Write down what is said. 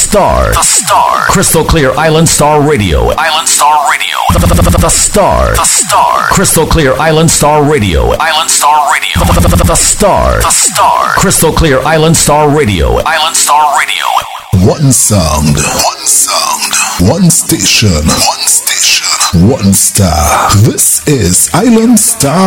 Star. The Star. Crystal Clear Island Star Radio. Island Star Radio. The Star. The Star. Crystal Clear Island Star Radio. Island Star Radio. The Star. The Star. Crystal Clear Island Star Radio. Island Star Radio. One sound. One sound. One station. One station. One star. This is Island Star